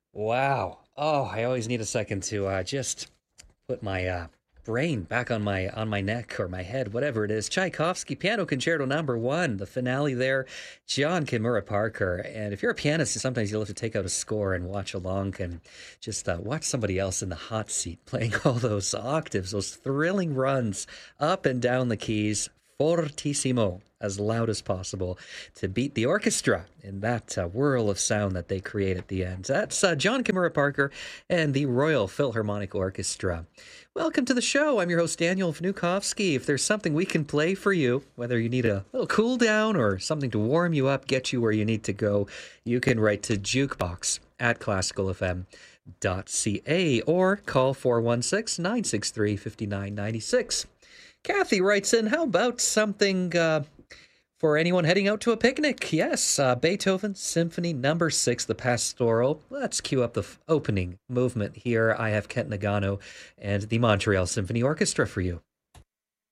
Wow. Oh, I always need a second to just put my brain back on my neck or my head, whatever it is. Tchaikovsky Piano Concerto Number One, the finale there. John Kimura Parker. And if you're a pianist, sometimes you'll have to take out a score and watch along and just watch somebody else in the hot seat playing all those octaves, those thrilling runs up and down the keys, fortissimo, as loud as possible, to beat the orchestra in that whirl of sound that they create at the end. That's John Kimura Parker and the Royal Philharmonic Orchestra. Welcome to the show. I'm your host, Daniel Vnukovsky. If there's something we can play for you, whether you need a little cool down or something to warm you up, get you where you need to go, you can write to jukebox at classicalfm.ca or call 416-963-5996. Kathy writes in, how about something for anyone heading out to a picnic? Yes, Beethoven Symphony Number 6, the Pastoral. Let's cue up the opening movement here. I have Kent Nagano and the Montreal Symphony Orchestra for you.